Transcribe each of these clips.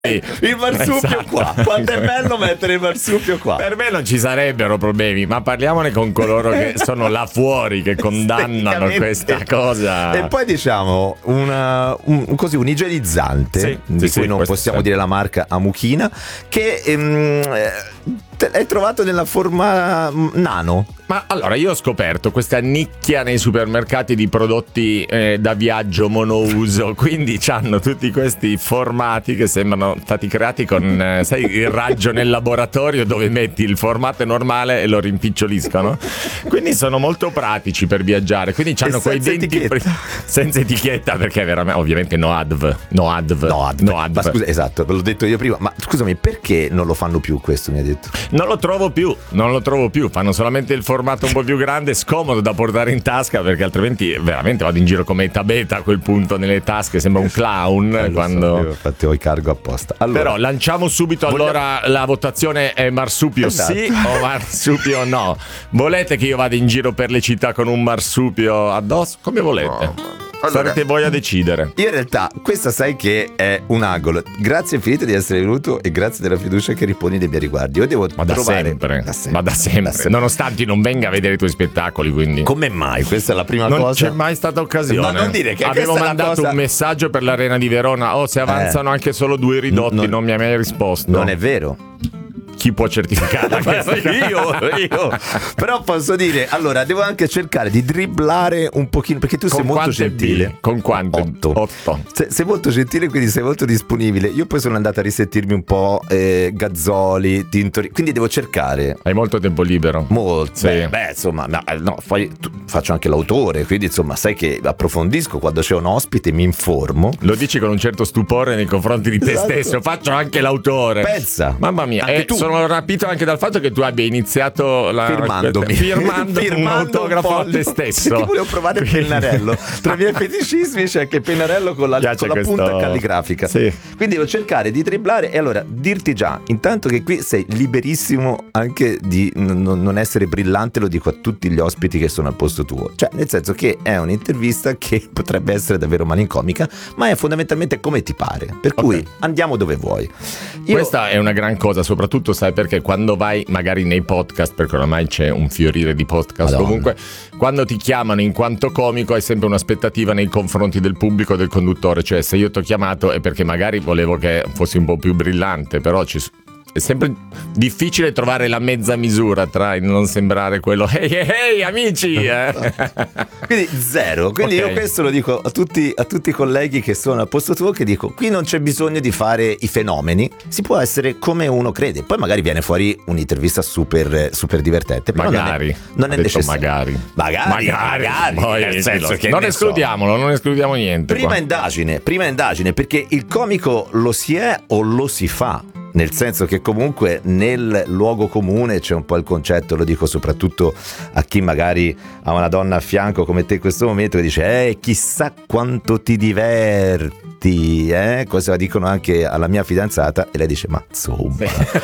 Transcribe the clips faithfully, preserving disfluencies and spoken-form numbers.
Il marsupio, esatto. Qua, quanto è bello mettere il marsupio qua. Per me non ci sarebbero problemi, ma parliamone con coloro che sono là fuori, che condannano questa cosa. E poi diciamo una, un, così, un igienizzante, sì, di sì, cui sì, non possiamo sì. dire la marca, Amuchina, che ehm, è trovato nella forma nano. Ma allora, io ho scoperto questa nicchia nei supermercati di prodotti eh, da viaggio monouso, quindi hanno tutti questi formati che sembrano stati creati con, eh, sai, il raggio nel laboratorio dove metti il formato normale e lo rimpiccioliscono. Quindi sono molto pratici per viaggiare, quindi hanno quei denti etichetta. Pre- senza etichetta, perché veramente, ovviamente no adv, no adv, no adv. No adv. Ma scusa, esatto, ve l'ho detto io prima, ma scusami, perché non lo fanno più questo, mi hai detto? Non lo trovo più, non lo trovo più, fanno solamente il formato un po' più grande, scomodo da portare in tasca, perché altrimenti veramente vado in giro come Tabeta a quel punto nelle tasche, sembra un clown. Eh, quando so, infatti ho i cargo apposta. Allora, però lanciamo subito vogliamo... allora la votazione è marsupio esatto. sì o marsupio no. Volete che io vada in giro per le città con un marsupio addosso? Come volete. No. Allora, sarete voi a decidere. Io in realtà questa sai che è un angolo. Grazie infinite di essere venuto e grazie della fiducia che riponi nei miei riguardi. Io devo ma da trovare sempre, da sempre, ma da sempre. da sempre. Nonostante non venga a vedere i tuoi spettacoli, quindi come mai? Questa è la prima non cosa. Non c'è mai stata occasione. Ma non dire che avevo mandato cosa... un messaggio per l'Arena di Verona. Oh, se avanzano eh. anche solo due ridotti, non, non mi ha mai risposto. Non è vero. Chi può certificare? io, io. Però posso dire, allora devo anche cercare di dribblare un pochino, perché tu con sei molto gentile. P? Con quanto? Otto. Otto. Se, sei molto gentile, quindi sei molto disponibile. Io poi sono andato a risentirmi un po' eh, Gazzoli, Tintori, quindi devo cercare. Hai molto tempo libero? Molto. Sì. Beh, beh, insomma, no, no, poi tu, faccio anche l'autore, quindi insomma, sai che approfondisco quando c'è un ospite, mi informo. Lo dici con un certo stupore nei confronti di te esatto. stesso. Faccio anche l'autore. Pensa. Mamma mia. Anche eh, tu. Sono rapito anche dal fatto che tu abbia iniziato la firmandomi firmando, firmando un autografo a te stesso. Perché volevo provare il pennarello. Tra i miei feticismi c'è anche il pennarello con la, con la questo... punta calligrafica. Sì. Quindi devo cercare di dribblare. E allora dirti già, intanto che qui sei liberissimo anche di n- non essere brillante, lo dico a tutti gli ospiti che sono al posto tuo. Cioè, nel senso che è un'intervista che potrebbe essere davvero malincomica, ma è fondamentalmente come ti pare. Per cui okay. andiamo dove vuoi. Io... Questa è una gran cosa, soprattutto sai perché quando vai magari nei podcast, perché oramai c'è un fiorire di podcast, Madonna. Comunque quando ti chiamano in quanto comico hai sempre un'aspettativa nei confronti del pubblico e del conduttore, cioè se io ti ho chiamato è perché magari volevo che fossi un po' più brillante, però ci è sempre difficile trovare la mezza misura tra il non sembrare quello hey hey hey amici eh. Quindi zero. Quindi okay. io questo lo dico a tutti, a tutti i colleghi che sono al posto tuo, che dico qui non c'è bisogno di fare i fenomeni, si può essere come uno crede, poi magari viene fuori un'intervista super, super divertente, però magari non è, non è necessario magari magari, magari, magari poi, nel senso che non escludiamolo so. non escludiamo niente prima qua. indagine prima indagine perché il comico lo si è o lo si fa. Nel senso che comunque nel luogo comune c'è un po' il concetto, lo dico soprattutto a chi magari ha una donna a fianco come te in questo momento che dice eh chissà quanto ti diverti, eh? Cosa dicono anche alla mia fidanzata e lei dice ma insomma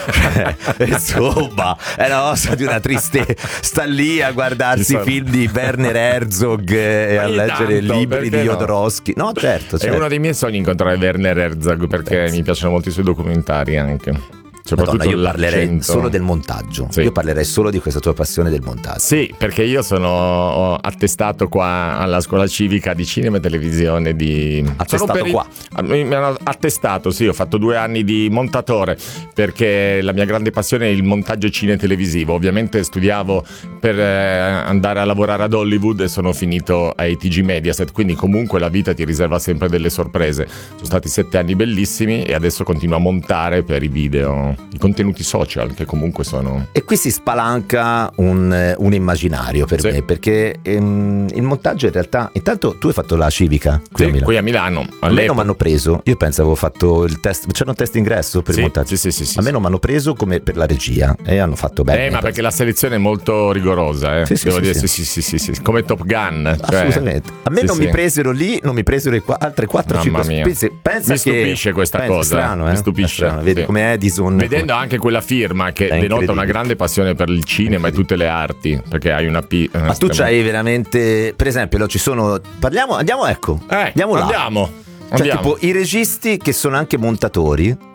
insomma è una cosa di una triste, sta lì a guardarsi i film di Werner Herzog e a leggere tanto, libri di Jodorowsky. No, certo, certo. È uno dei miei sogni incontrare Werner Herzog perché Penso. mi piacciono molto i suoi documentari anche. Soprattutto Madonna, io parlerei l'accento. solo del montaggio. Sì. Io parlerei solo di questa tua passione del montaggio. Sì, perché io sono attestato qua alla scuola civica di cinema e televisione di attestato i... qua. Mi hanno attestato, sì, ho fatto due anni di montatore perché la mia grande passione è il montaggio cine televisivo. Ovviamente studiavo per eh, andare a lavorare ad Hollywood e sono finito ai T G Mediaset, quindi comunque la vita ti riserva sempre delle sorprese. Sono stati sette anni bellissimi e adesso continuo a montare per i video, i contenuti social che comunque sono. E qui si spalanca un, un immaginario per sì. me, perché ehm, il montaggio in realtà, intanto tu hai fatto la civica qui sì, a Milano. Qui a Milano. A me non mi hanno preso, io penso avevo fatto il test, c'era un test ingresso per sì, il montaggio. Sì, sì, sì, sì, a me non mi hanno preso come per la regia e hanno fatto bene. Eh, ma perché la selezione è molto rigorosa, eh. Sì, sì, devo sì, dire, sì. Sì, sì, sì, sì, come Top Gun. Cioè... Assolutamente. A me sì, non sì. mi presero lì, non mi presero i qua, altre quattro cinque. Pensa mi stupisce che, questa pensa, cosa. Strano, eh? Mi stupisce. Strano. Vedi sì. come Edison. Vedendo anche quella firma che è denota una grande passione per il cinema e tutte le arti, perché hai una P. Ma tu c'hai veramente, per esempio, ci sono. Parliamo, andiamo, ecco. Eh, andiamo là. Andiamo. Cioè, tipo i registi che sono anche montatori,